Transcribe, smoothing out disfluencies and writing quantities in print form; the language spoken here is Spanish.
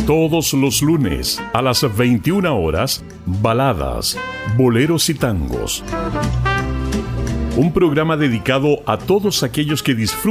Todos los lunes a las 21 horas, baladas, boleros y tangos. Un programa dedicado a todos aquellos que disfrutan